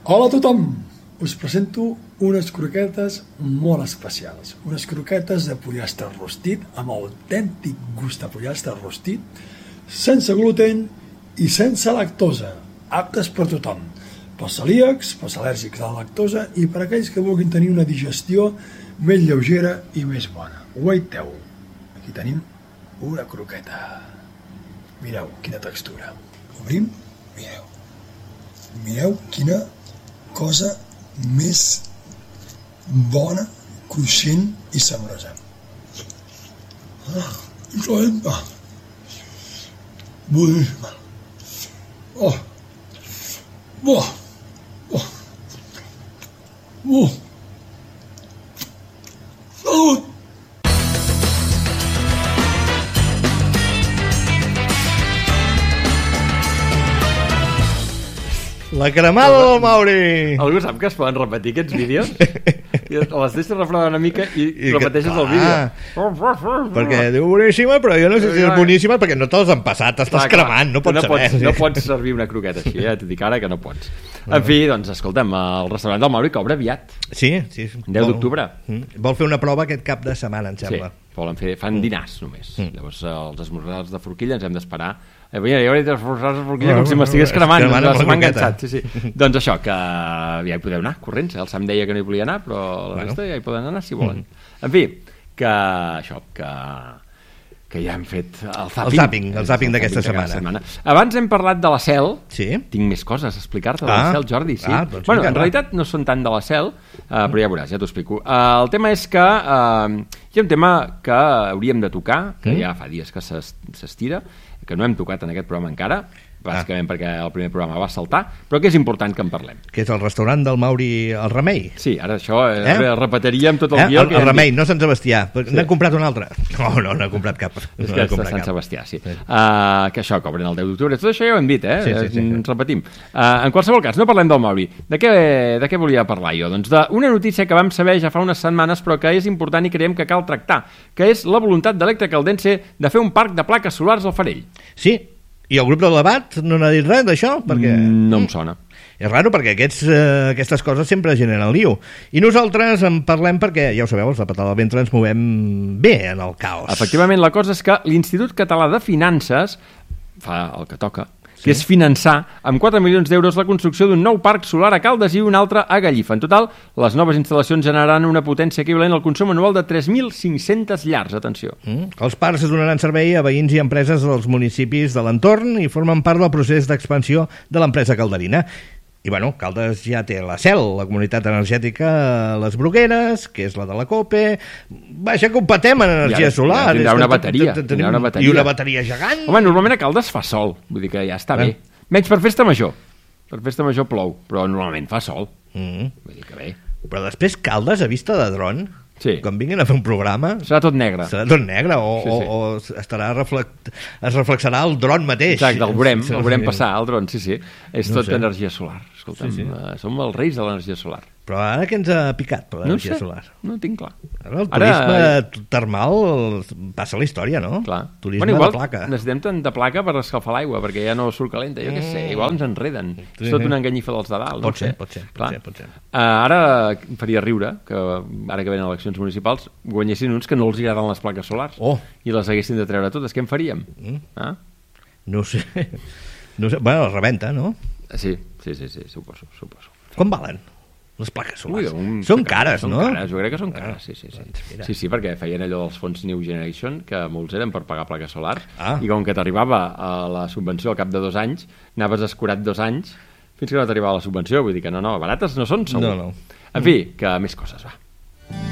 Hola a tothom! Us presento unes croquetes molt especials. Unes croquetes de pollastre rostit, amb autèntic gust de pollastre rostit, sense gluten i sense lactosa, aptes per tothom. Pels celíacs, pels al·lèrgics a la lactosa i per aquells que vulguin tenir una digestió més lleugera i més bona. Guaiteu! Aquí tenim una croqueta. Mireu quina textura. Obrim, mireu. Mireu quina cosa més bona, cruixent i saborosa. Calenta. Boníssima. Salut! La cremada del Mauri! Algú sap que es poden repetir aquests vídeos? Les deixes refredar una mica i repeteixes el vídeo. Perquè diu boníssima, però jo no sé si és boníssima perquè no te les han passat, estàs cremant, no pots saber. No pots servir una croqueta així, t'ho dic ara que no pots. En fi, doncs, escolta'm, el restaurant del Mauri cobra aviat. Sí. 10 d'octubre. Vol fer una prova aquest cap de setmana, em sembla. Sí, fan dinars només. Llavors, els esmorzars de forquilla ens hem d'esperar. Mira, jo he dit esmorzars de forquilla com si m'estigués cremant, m'ha enganxat. Doncs això, que ja hi podeu anar, corrents. El Sam deia que no hi volia anar, però la resta ja hi poden anar si volen. En fi, que això, que ja hem fet el zapping d'aquesta setmana. Abans hem parlat de la Cel. Sí. Tinc més coses a explicar-te de la Cel, Jordi. Sí. Doncs bueno, en realitat no són tant de la Cel, però ja veuràs, ja t'ho explico. El tema és que hi ha un tema que hauríem de tocar, que ja fa dies que s'estira, que no hem tocat en aquest programa encara, bàsicament perquè el primer programa va saltar, però que és important que en parlem. Que és el restaurant del Mauri El Remei. Sí, ara això repetiríem tot el guió. El Remei, no Sant Sebastià. N'ha comprat un altre? No he comprat cap. És que és de Sant Sebastià, sí. Que això, que obren el 10 d'octubre. Tot això ja ho hem dit, ens repetim. En qualsevol cas, no parlem del Mauri. De què volia parlar jo? Doncs d'una notícia que vam saber ja fa unes setmanes, però que és important i creiem que cal tractar, que és la voluntat d'Electrocaldense de fer un parc de plaques solars al Farell. Sí. I el grup de debat no n'ha dit res d'això? Perquè... No em sona. És raro perquè aquestes coses sempre generen lío. I nosaltres en parlem perquè, ja ho sabeu, els de patada al ventre ens movem bé en el caos. Efectivament, la cosa és que l'Institut Català de Finances fa el que toca, que és finançar amb 4 milions d'euros la construcció d'un nou parc solar a Caldes i un altre a Gallifa. En total, les noves instal·lacions generaran una potència equivalent al consum anual de 3.500 llars. Atenció. Els parcs es donaran servei a veïns i empreses dels municipis de l'entorn i formen part del procés d'expansió de l'empresa calderina. I bueno, Caldes ja té la CEL, la comunitat energètica Les Brugueres, que és la de la COPE. Vaja, que competem en energia solar. Ja tindrà una bateria. I una bateria gegant. Home, normalment a Caldes fa sol, vull dir que ja està bé. Menys per festa major. Per festa major plou, però normalment fa sol. Vull dir que bé. Però després Caldes a vista de dron... Sí. Quan vinguin a fer un programa serà tot negre o estarà es reflexarà el dron mateix. Exacte, el veurem passar el dron, sí. És tot energia solar. Escolta'm, som els reis de l'energia solar. Però ara què ens ha picat per l'energia solar? No ho tinc clar. Ara el turisme termal passa a la història, no? Clar. Turisme de placa. Necessitem tant de placa per escalfar l'aigua, perquè ja no surt calenta. Jo què sé, igual ens enreden. És tot una enganyifa dels de dalt. Pot ser. Ara faria riure que ara que venen eleccions municipals guanyessin uns que no els agraden les plaques solars i les haguessin de treure totes. Què en faríem? No sé. Bueno, la rebenta, no? Sí, suposo. Com valen les plaques solars? Són cares, no? Jo crec que són cares, sí. Sí, perquè feien allò dels fons New Generation, que molts eren per pagar plaques solars, i com que t'arribava a la subvenció al cap de 2 anys, anaves escurat 2 anys fins que no t'arribava la subvenció. Vull dir que no, barates no són, segur. No. En fi, que més coses, va.